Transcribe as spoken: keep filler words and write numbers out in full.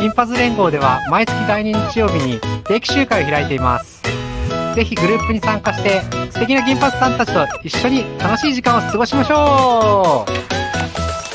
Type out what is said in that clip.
金髪連合では毎月だいに日曜日に定期集会を開いています。ぜひグループに参加して素敵な金髪さんたちと一緒に楽しい時間を過ごしましょう。